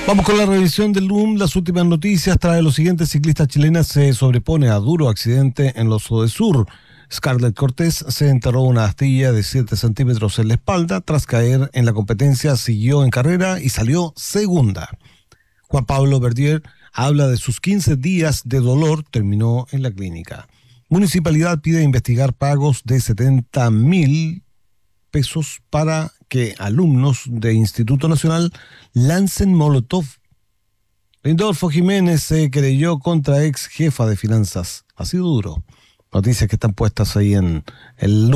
Vamos con la revisión del LUM. Las últimas noticias trae lo siguiente: ciclista chilena se sobrepone a duro accidente en los Sur. Scarlett Cortés se enterró una astilla de 7 centímetros en la espalda. Tras caer en la competencia, siguió en carrera y salió segunda. Juan Pablo Verdier habla de sus 15 días de dolor, terminó en la clínica. Municipalidad pide investigar pagos de 70.000 pesos para que alumnos de Instituto Nacional lancen molotov. Lindolfo Jiménez se querelló contra ex jefa de finanzas. Ha sido duro. Noticias que están puestas ahí en el